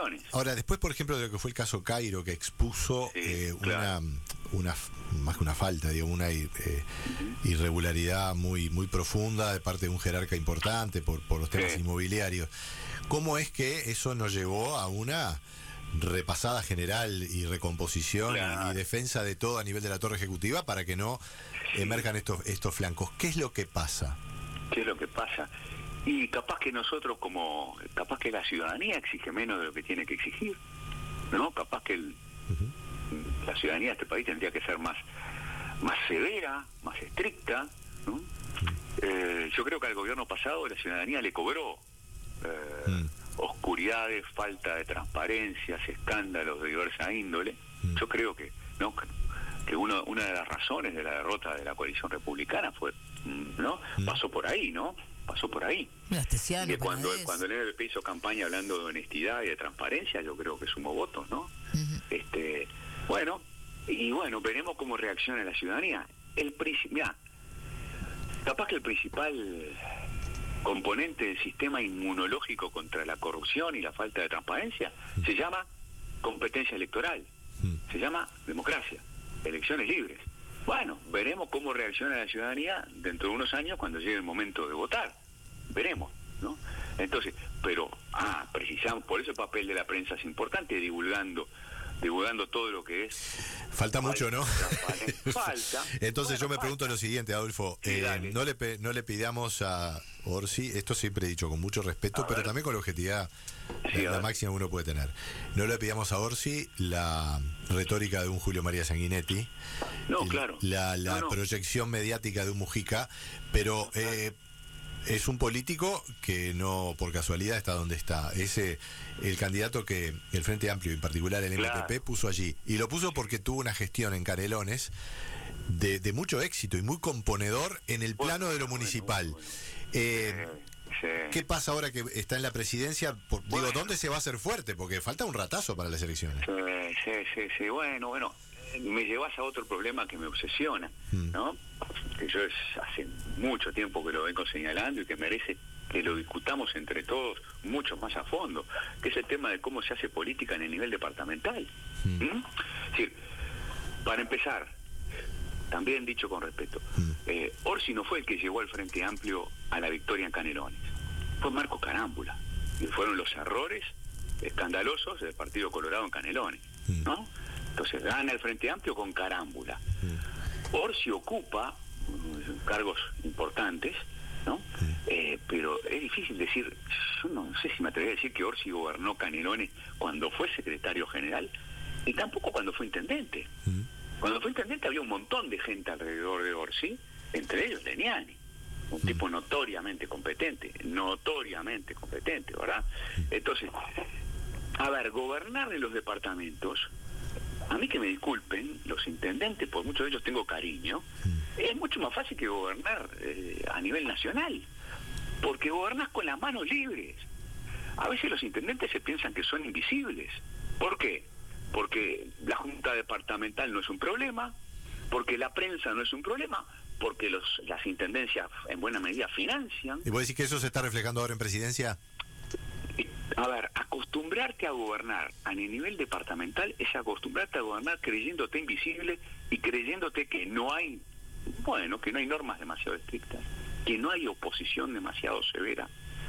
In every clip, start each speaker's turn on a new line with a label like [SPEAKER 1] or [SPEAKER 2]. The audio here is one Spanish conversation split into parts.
[SPEAKER 1] elecciones.
[SPEAKER 2] Ahora, después, por ejemplo, de lo que fue el caso Cairo, que expuso
[SPEAKER 1] claro.
[SPEAKER 2] más que una falta, digo, una irregularidad muy profunda de parte de un jerarca importante por los temas inmobiliarios. ¿Cómo es que eso nos llevó a una repasada general y recomposición y defensa de todo a nivel de la torre ejecutiva para que no emerjan estos flancos? ¿Qué es lo que pasa?
[SPEAKER 1] ¿Qué es lo que pasa? Y capaz que nosotros capaz que la ciudadanía exige menos de lo que tiene que exigir, ¿no? Capaz que la ciudadanía de este país tendría que ser más severa, más estricta, ¿no? Yo creo que al gobierno pasado la ciudadanía le cobró oscuridades, falta de transparencias, escándalos de diversa índole. Yo creo que una de las razones de la derrota de la coalición republicana fue, ¿no? Pasó por ahí, ¿no? Pasó por ahí. Que cuando el NLP hizo campaña hablando de honestidad y de transparencia, yo creo que sumó votos, ¿no? Bueno, veremos cómo reacciona la ciudadanía. Mirá, capaz que el principal componente del sistema inmunológico contra la corrupción y la falta de transparencia se llama competencia electoral, se llama democracia, elecciones libres. Bueno, veremos cómo reacciona la ciudadanía dentro de unos años cuando llegue el momento de votar. Veremos, ¿no? Entonces, precisamos, por eso el papel de la prensa es importante, divulgando todo lo que es.
[SPEAKER 2] Falta mucho, ¿no?
[SPEAKER 1] Falta.
[SPEAKER 2] Entonces yo me pregunto lo siguiente, Adolfo, no le pidamos a Orsi, esto siempre he dicho con mucho respeto, pero también con la objetividad la máxima que uno puede tener. No le pidamos a Orsi la retórica de un Julio María Sanguinetti,
[SPEAKER 1] claro,
[SPEAKER 2] la proyección mediática de un Mujica, pero es un político que no por casualidad está donde está. Es el candidato que el Frente Amplio, en particular el MTP, puso allí. Y lo puso porque tuvo una gestión en Canelones de mucho éxito y muy componedor en el plano de lo municipal. ¿Qué pasa ahora que está en la presidencia? ¿Dónde se va a hacer fuerte? Porque falta un ratazo para las elecciones.
[SPEAKER 1] Sí. Bueno. Me llevas a otro problema que me obsesiona, ¿no? Que yo hace mucho tiempo que lo vengo señalando y que merece que lo discutamos entre todos mucho más a fondo, que es el tema de cómo se hace política en el nivel departamental. Es decir, para empezar, también dicho con respeto, Orsi no fue el que llevó al Frente Amplio a la victoria en Canelones, fue Marcos Carámbula, y fueron los errores escandalosos del Partido Colorado en Canelones, ¿no? Entonces gana el Frente Amplio con Carámbula. Orsi ocupa cargos importantes, ¿no? Pero es difícil decir, yo no sé si me atrevería a decir que Orsi gobernó Canelones cuando fue secretario general y tampoco cuando fue intendente. Cuando fue intendente había un montón de gente alrededor de Orsi, entre ellos Leniani, un tipo notoriamente competente, ¿verdad? Entonces, gobernar en los departamentos, a mí que me disculpen, los intendentes, por muchos de ellos tengo cariño, es mucho más fácil que gobernar a nivel nacional, porque gobernás con las manos libres. A veces los intendentes se piensan que son invisibles. ¿Por qué? Porque la Junta Departamental no es un problema, porque la prensa no es un problema, porque las intendencias en buena medida financian.
[SPEAKER 2] ¿Y vos decís que eso se está reflejando ahora en presidencia?
[SPEAKER 1] Acostumbrarte a gobernar a nivel departamental es acostumbrarte a gobernar creyéndote invisible y creyéndote que no hay normas demasiado estrictas, que no hay oposición demasiado severa,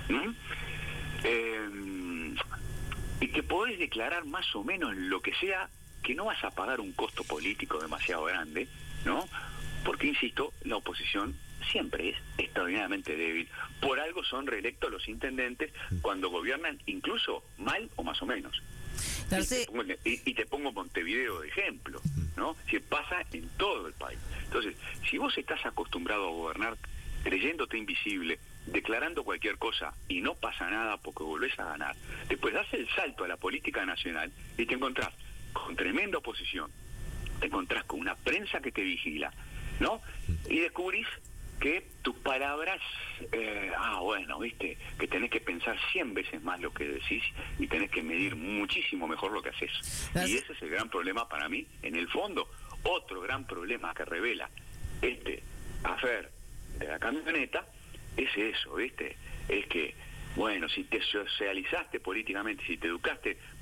[SPEAKER 1] y que podés declarar más o menos lo que sea, que no vas a pagar un costo político demasiado grande, ¿no? Porque, insisto, la oposición siempre es extraordinariamente débil. Por algo son reelectos los intendentes cuando gobiernan incluso mal o más o menos. Y te pongo Montevideo de ejemplo, ¿no? Si pasa en todo el país. Entonces, si vos estás acostumbrado a gobernar creyéndote invisible, declarando cualquier cosa y no pasa nada porque volvés a ganar, después das el salto a la política nacional y te encontrás con tremenda oposición, te encontrás con una prensa que te vigila, ¿no? Y descubrís que tus palabras, viste, que tenés que pensar 100 veces más lo que decís y tenés que medir muchísimo mejor lo que haces. Y ese es el gran problema para mí. En el fondo, otro gran problema que revela afer de la camioneta es eso, ¿viste? Es que, si te socializaste políticamente, si te educaste